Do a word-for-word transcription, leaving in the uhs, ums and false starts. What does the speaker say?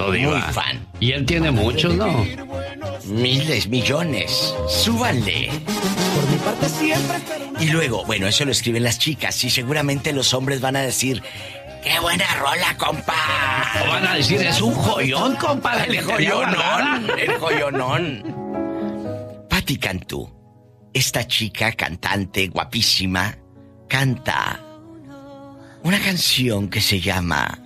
todo, Diva. Muy fan. Y él tiene muchos, ¿no? Miles, millones. Súbanle. Por mi parte siempre. Y luego, bueno, eso lo escriben las chicas y seguramente los hombres van a decir, ¡qué buena rola, compa! O van a decir, es un joyón, compa. El joyonón, el joyonón. Patti Cantú, esta chica cantante guapísima, canta una canción que se llama